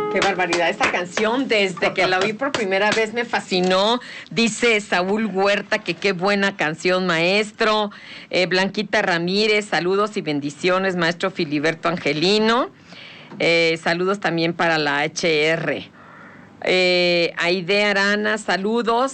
Qué barbaridad, esta canción desde que la oí por primera vez me fascinó. Dice Saúl Huerta que qué buena canción, maestro. Blanquita Ramírez, saludos y bendiciones, maestro Filiberto Angelino. Saludos también para la HR. Aide Arana, saludos.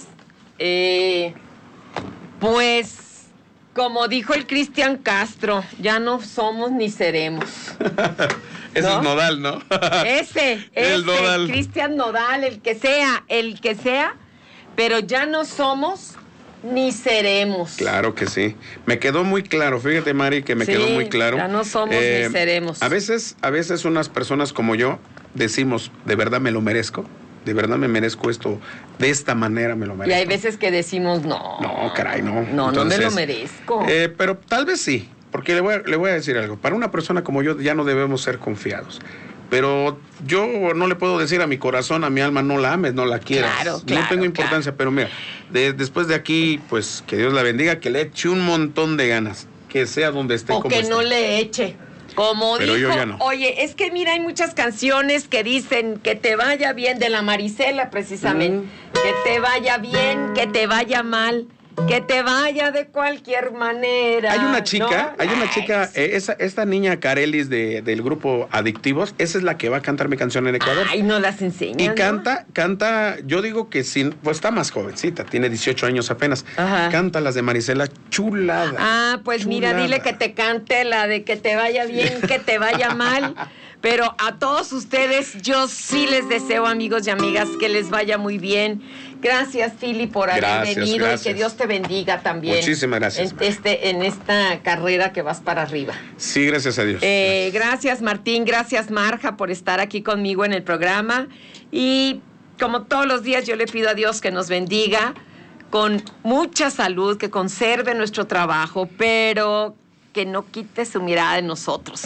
Pues, como dijo el Cristian Castro, ya no somos ni seremos. Ese ¿no? es Nodal, ¿no? Ese, Cristian Nodal, el que sea, pero ya no somos ni seremos. Claro que sí. Me quedó muy claro, fíjate, Mari, que me quedó muy claro. Ya no somos ni seremos. A veces unas personas como yo decimos, ¿de verdad me lo merezco? ¿De verdad me merezco esto? De esta manera me lo merezco. Y hay veces que decimos, no. No, caray, no. No, entonces, no me lo merezco. Pero tal vez sí. Porque le voy a decir algo. Para una persona como yo ya no debemos ser confiados. Pero yo no le puedo decir a mi corazón, a mi alma, no la ames, no la quieras. Claro, no tengo importancia, pero mira, después de aquí, pues que Dios la bendiga, que le eche un montón de ganas, que sea donde esté. O como que esté. No le eche. Como pero dijo, yo ya no. Oye, es que mira, hay muchas canciones que dicen que te vaya bien, de la Marisela precisamente, que te vaya bien, que te vaya mal. Que te vaya de cualquier manera. Hay una chica, esta niña Carelis del grupo Adictivos, esa es la que va a cantar mi canción en Ecuador. Ay, no las enseñan. Y canta, yo digo que pues está más jovencita, tiene 18 años apenas. Ajá. Canta las de Marisela, chulada. Ah, pues chulada. Mira, dile que te cante la de que te vaya bien, que te vaya mal. Pero a todos ustedes, yo sí les deseo, amigos y amigas, que les vaya muy bien. Gracias, Fili, por haber venido y que Dios te bendiga también. Muchísimas gracias. En esta carrera que vas para arriba. Sí, gracias a Dios. Gracias, Martín. Gracias, Marja, por estar aquí conmigo en el programa. Y como todos los días, yo le pido a Dios que nos bendiga con mucha salud, que conserve nuestro trabajo, pero que no quite su mirada de nosotros.